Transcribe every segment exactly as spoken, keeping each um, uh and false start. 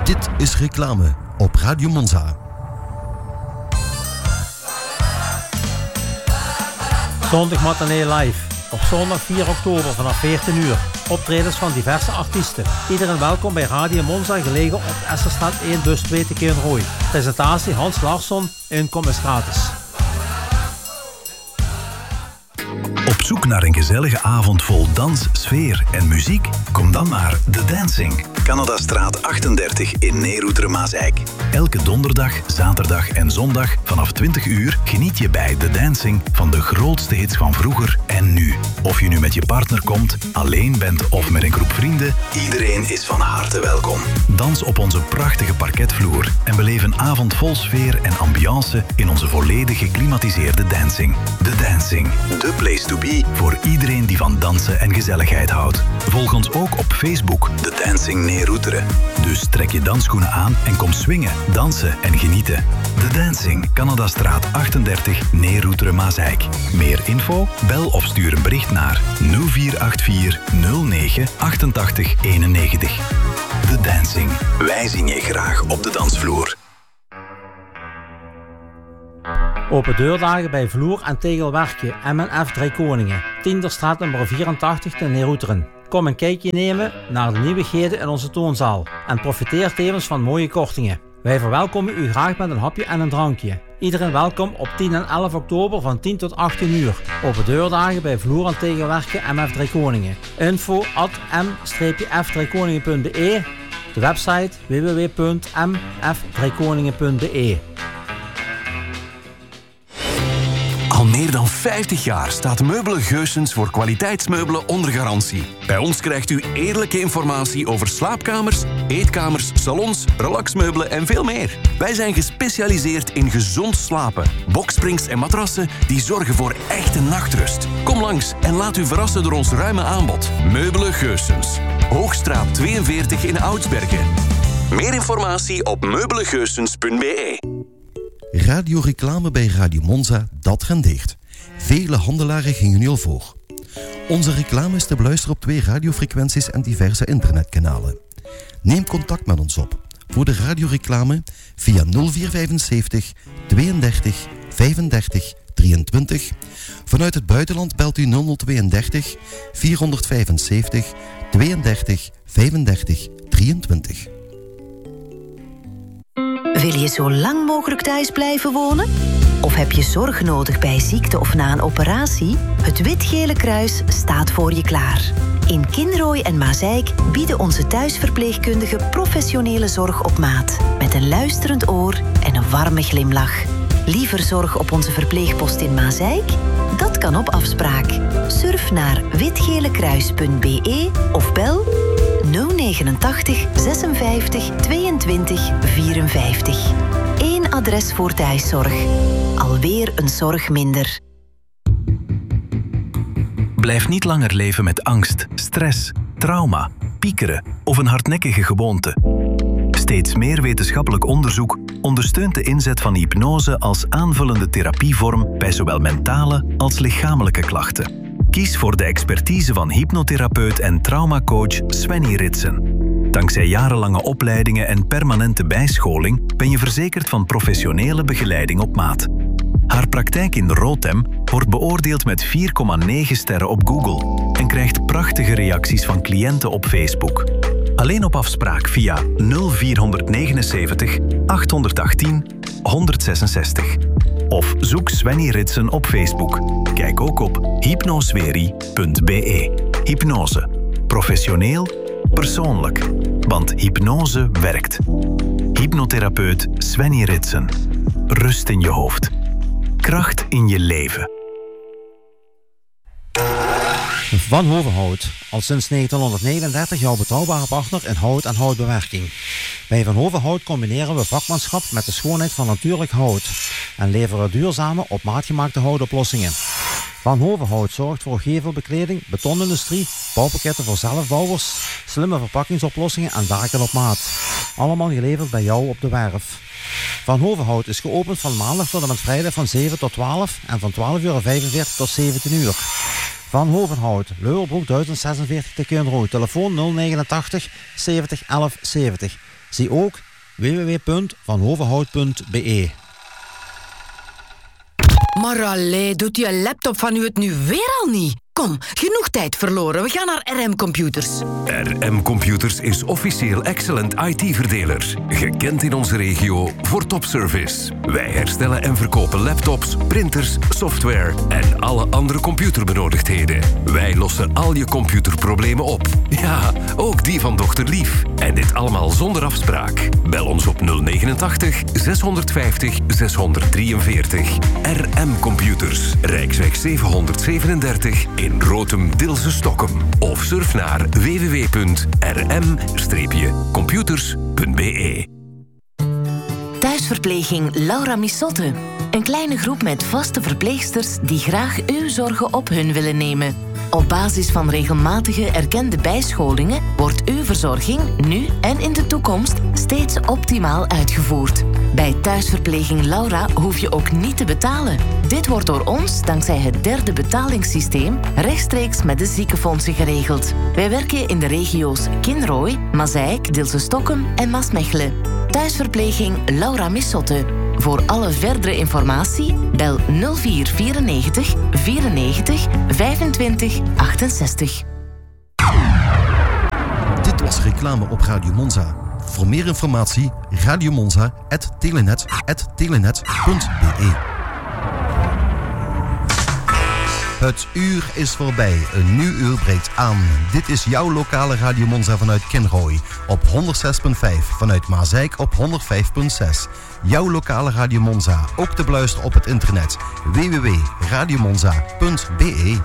Dit is reclame op Radio Monza. Zondag Matinee Live. Op zondag vier oktober vanaf veertien uur. Optredens van diverse artiesten. Iedereen welkom bij Radio Monza, gelegen op Esserstraat één, bus twee te Keenrooy. Presentatie Hans Larsson. Inkom is gratis. Op zoek naar een gezellige avond vol dans, sfeer en muziek? Kom dan naar The Dancing. Canadastraat achtendertig in Neeroeter-Maasijk. Elke donderdag, zaterdag en zondag vanaf twintig uur geniet je bij The Dancing van de grootste hits van vroeger en nu. Of je nu met je partner komt, alleen bent of met een groep vrienden, iedereen is van harte welkom. Dans op onze prachtige parketvloer en beleef een avond vol sfeer en ambiance in onze volledig geclimatiseerde dancing. The Dancing, the place to be voor iedereen die van dansen en gezelligheid houdt. Volg ons ook op Facebook, The Dancing Neeroeteren. Dus trek je dansschoenen aan en kom swingen, dansen en genieten. The Dancing, Canadastraat achtendertig, Neeroeteren-Maasijk. Meer info? Bel of stuur een bericht naar nul vier acht vier nul negen achtentachtig eenennegentig. The Dancing. Wij zien je graag op de dansvloer. Open deurdagen bij Vloer en Tegelwerkje M en F Drijkoningen. Tienderstraat nummer vierentachtig te Neeroeteren. Kom een kijkje nemen naar de nieuwigheden in onze toonzaal. En profiteer tevens van mooie kortingen. Wij verwelkomen u graag met een hapje en een drankje. Iedereen welkom op tien en elf oktober van tien tot achttien uur. Open deurdagen bij Vloer en Tegelwerkje M F Drijkoningen. Info at m f drijkoningen punt b e. De website w w w punt m f drijkoningen punt b e. Al meer dan vijftig jaar staat Meubelen Geussens voor kwaliteitsmeubelen onder garantie. Bij ons krijgt u eerlijke informatie over slaapkamers, eetkamers, salons, relaxmeubelen en veel meer. Wij zijn gespecialiseerd in gezond slapen, boksprings en matrassen die zorgen voor echte nachtrust. Kom langs en laat u verrassen door ons ruime aanbod. Meubelen Geussens, Hoogstraat tweeënveertig in Oudsbergen. Meer informatie op meubelengeussens punt b e. Radioreclame bij Radio Monza, dat rendeert. Vele handelaren gingen nu al voor. Onze reclame is te beluisteren op twee radiofrequenties en diverse internetkanalen. Neem contact met ons op voor de radioreclame via nul vier vijfenzeventig tweeëndertig vijfendertig drieëntwintig. Vanuit het buitenland belt u nul nul tweeëndertig vierhonderdvijfenzeventig tweeëndertig vijfendertig drieëntwintig. Wil je zo lang mogelijk thuis blijven wonen? Of heb je zorg nodig bij ziekte of na een operatie? Het Wit-Gele Kruis staat voor je klaar. In Kinrooy en Maasijk bieden onze thuisverpleegkundigen professionele zorg op maat. Met een luisterend oor en een warme glimlach. Liever zorg op onze verpleegpost in Maasijk? Dat kan op afspraak. Surf naar witgelekruis punt b e of bel nul negenentachtig zesenvijftig tweeëntwintig vierenvijftig. Eén adres voor thuiszorg. Alweer een zorg minder. Blijf niet langer leven met angst, stress, trauma, piekeren of een hardnekkige gewoonte. Steeds meer wetenschappelijk onderzoek ondersteunt de inzet van hypnose als aanvullende therapievorm bij zowel mentale als lichamelijke klachten. Kies voor de expertise van hypnotherapeut en traumacoach Svenny Ritsen. Dankzij jarenlange opleidingen en permanente bijscholing ben je verzekerd van professionele begeleiding op maat. Haar praktijk in Rotem wordt beoordeeld met vier komma negen sterren op Google en krijgt prachtige reacties van cliënten op Facebook. Alleen op afspraak via nul vier negenenzeventig achthonderdachttien honderdzesenzestig. Of zoek Svenny Ritsen op Facebook. Kijk ook op hypnosweri punt b e. Hypnose. Professioneel, persoonlijk. Want hypnose werkt. Hypnotherapeut Svenny Ritsen. Rust in je hoofd. Kracht in je leven. Van Hovenhout, al sinds negentienhonderdnegenendertig jouw betrouwbare partner in hout en houtbewerking. Bij Van Hovenhout combineren we vakmanschap met de schoonheid van natuurlijk hout en leveren duurzame, op maat gemaakte houtoplossingen. Van Hovenhout zorgt voor gevelbekleding, betonindustrie, bouwpakketten voor zelfbouwers, slimme verpakkingsoplossingen en daken op maat. Allemaal geleverd bij jou op de werf. Van Hovenhout is geopend van maandag tot en met vrijdag van zeven tot twaalf en van twaalf uur vijfenveertig tot zeventien uur. Van Hovenhout, Leuwerbroek duizend zesenveertig te Kinrooi. Telefoon nul negenentachtig zeventig elf zeventig. Zie ook w w w punt van hovenhout punt b e. Maar allee, doet je laptop van u het nu weer al niet? Kom, genoeg tijd verloren. We gaan naar R M Computers. R M Computers is officieel Excellent I T-verdeler. Gekend in onze regio voor topservice. Wij herstellen en verkopen laptops, printers, software en alle andere computerbenodigdheden. Wij lossen al je computerproblemen op. Ja, ook die van dokter Lief. En dit allemaal zonder afspraak. Bel ons op nul negenentachtig zeshonderdvijftig zeshonderddrieënveertig. R M Computers, Rijksweg zevenhonderdzevenendertig in Rotem-Dilse-Stockholm. Of surf naar w w w punt r m computers punt b e. Thuisverpleging Laura Missotte. Een kleine groep met vaste verpleegsters die graag uw zorgen op hun willen nemen. Op basis van regelmatige erkende bijscholingen wordt uw verzorging nu en in de toekomst steeds optimaal uitgevoerd. Bij Thuisverpleging Laura hoef je ook niet te betalen. Dit wordt door ons, dankzij het derde betalingssysteem, rechtstreeks met de ziekenfondsen geregeld. Wij werken in de regio's Kinrooi, Mazeik, Dilse-Stockholm en Maasmechelen. Thuisverpleging Laura Missotte. Voor alle verdere informatie bel nul vier vierennegentig vierennegentig vijfentwintig achtenzestig. Dit was reclame op Radio Monza. Voor meer informatie radiomonza punt telenet punt telenet punt b e. Het uur is voorbij. Een nieuw uur breekt aan. Dit is jouw lokale Radio Monza vanuit Kinrooi. Op honderdzes komma vijf. Vanuit Mazeik op honderdvijf komma zes. Jouw lokale Radio Monza. Ook te beluisteren op het internet. w w w punt radiomonza punt b e.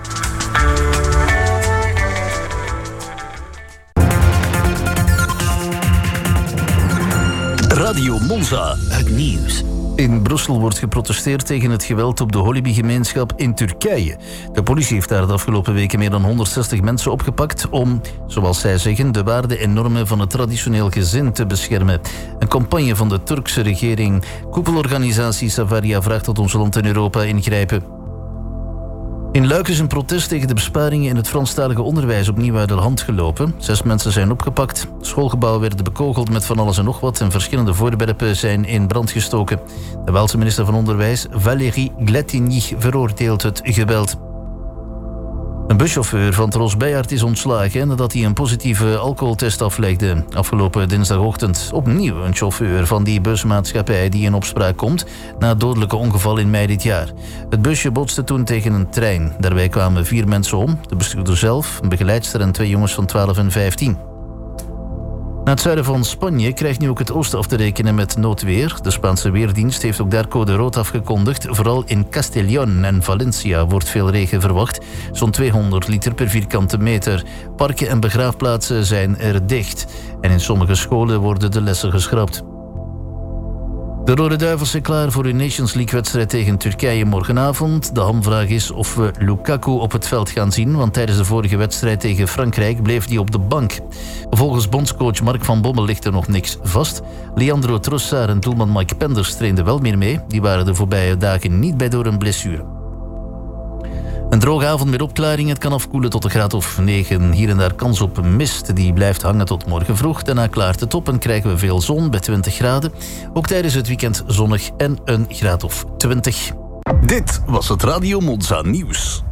Radio Monza. Het nieuws. In Brussel wordt geprotesteerd tegen het geweld op de Holibi-gemeenschap in Turkije. De politie heeft daar de afgelopen weken meer dan honderdzestig mensen opgepakt om, zoals zij zeggen, de waarden en normen van het traditioneel gezin te beschermen. Een campagne van de Turkse regering. Koepelorganisatie Savaria vraagt dat ons land en Europa ingrijpen. In Luik is een protest tegen de besparingen in het Franstalige onderwijs opnieuw uit de hand gelopen. Zes mensen zijn opgepakt. Schoolgebouwen werden bekogeld met van alles en nog wat en verschillende voorwerpen zijn in brand gestoken. De Waalse minister van Onderwijs, Valérie Glettigny, veroordeelt het geweld. Een buschauffeur van Tros Beyaert is ontslagen nadat hij een positieve alcoholtest aflegde. Afgelopen dinsdagochtend opnieuw een chauffeur van die busmaatschappij die in opspraak komt na het dodelijke ongeval in mei dit jaar. Het busje botste toen tegen een trein. Daarbij kwamen vier mensen om, de bestuurder zelf, een begeleidster en twee jongens van twaalf en vijftien. Na het zuiden van Spanje krijgt nu ook het oosten af te rekenen met noodweer. De Spaanse Weerdienst heeft ook daar code rood afgekondigd. Vooral in Castellón en Valencia wordt veel regen verwacht. Zo'n tweehonderd liter per vierkante meter. Parken en begraafplaatsen zijn er dicht. En in sommige scholen worden de lessen geschrapt. De Rode Duivels zijn klaar voor hun Nations League-wedstrijd tegen Turkije morgenavond. De hamvraag is of we Lukaku op het veld gaan zien, want tijdens de vorige wedstrijd tegen Frankrijk bleef hij op de bank. Volgens bondscoach Mark van Bommel ligt er nog niks vast. Leandro Trossard en doelman Mike Penders trainden wel meer mee. Die waren de voorbije dagen niet bij door een blessure. Een droge avond met opklaring. Het kan afkoelen tot een graad of negen. Hier en daar kans op mist. Die blijft hangen tot morgen vroeg. Daarna klaart het op en krijgen we veel zon bij twintig graden. Ook tijdens het weekend zonnig en een graad of twintig. Dit was het Radio Monza nieuws.